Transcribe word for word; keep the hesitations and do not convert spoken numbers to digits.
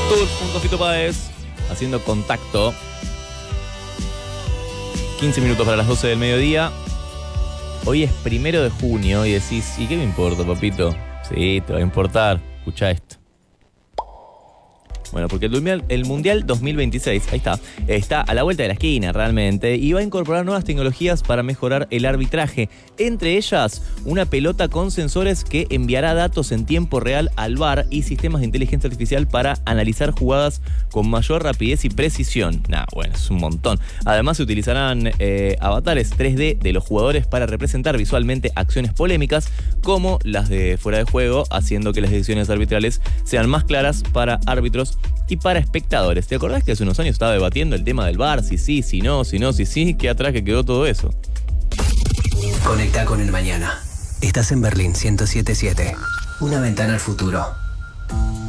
Tour junto a Fito Páez, haciendo contacto. quince minutos para las doce del mediodía. Hoy es primero de junio y decís, ¿y qué me importa, papito? Sí, te va a importar. Escucha esto. Bueno, porque el mundial, el mundial dos mil veintiséis, ahí está, está a la vuelta de la esquina realmente y va a incorporar nuevas tecnologías para mejorar el arbitraje. Entre ellas, una pelota con sensores que enviará datos en tiempo real al V A R y sistemas de inteligencia artificial para analizar jugadas con mayor rapidez y precisión. Nah, bueno, es un montón. Además, se utilizarán eh, avatares tres D de los jugadores para representar visualmente acciones polémicas como las de fuera de juego, haciendo que las decisiones arbitrales sean más claras para árbitros y para espectadores. ¿Te acordás que hace unos años estaba debatiendo el tema del V A R? Si sí, si no, si no, si sí. ¿Qué atrás que quedó todo eso? Conecta con el mañana. Estás en Berlín ciento siete punto siete. Una ventana al futuro.